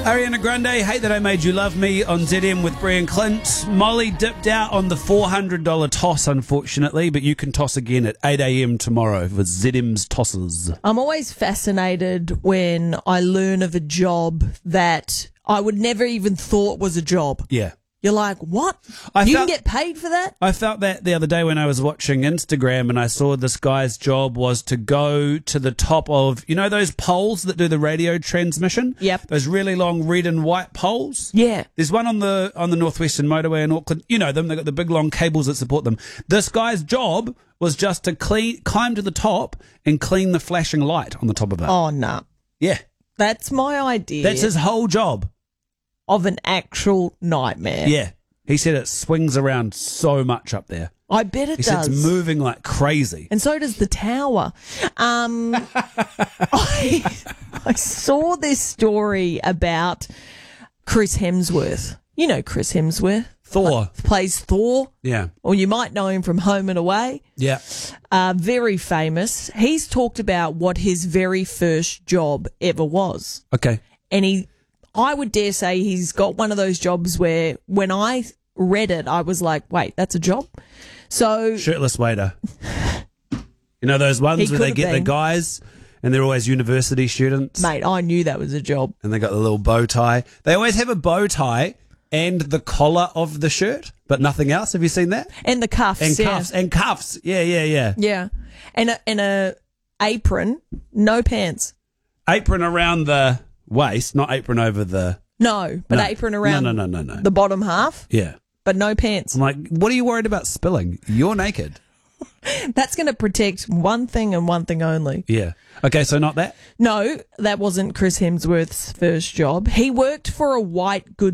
Ariana Grande, Hate That I Made You Love Me on ZM with Brian Clint. Molly dipped out on the $400 toss, unfortunately, but you can toss again at 8 a.m. tomorrow for ZM's tosses. I'm always fascinated when I learn of a job that I would never even thought was a job. Yeah. You're like, what? You can get paid for that? I felt that the other day when I was watching Instagram and I saw this guy's job was to go to the top of, you know those poles that do the radio transmission? Yep. Those really long red and white poles? Yeah. There's one on the Northwestern Motorway in Auckland. You know them. They've got the big long cables that support them. This guy's job was just to climb to the top and clean the flashing light on the top of it. Oh, no. Yeah. That's my idea. That's his whole job. Of an actual nightmare. Yeah. He said it swings around so much up there. I bet it He does. said it's moving like crazy. And so does the tower. I saw this story about Chris Hemsworth. You know Chris Hemsworth. Thor. Plays Thor. Yeah. Or you might know him from Home and Away. Yeah. Very famous. He's talked about what his very first job ever was. Okay. And I would dare say he's got one of those jobs where when I read it, I was like, wait, that's a job? So Shirtless waiter. You know those ones where they get the guys and they're always university students? Mate, I knew that was a job. And they got the little bow tie. They always have a bow tie and the collar of the shirt, but nothing else. Have you seen that? And the cuffs. And yeah. cuffs. And cuffs. Yeah, yeah, yeah. Yeah. And a apron, no pants. Apron around the waist, not apron over the... No, but apron around No. the bottom half. Yeah. But no pants. I'm like, what are you worried about spilling? You're naked. That's going to protect one thing and one thing only. Yeah. Okay, so not that? No, that wasn't Chris Hemsworth's first job. He worked for a white goods